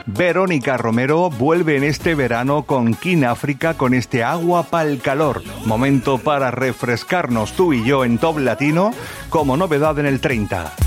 Verónica Romero vuelve en este verano con King África con este Agua pa'l calor. Momento para refrescarnos tú y yo en Top Latino como novedad en el 30.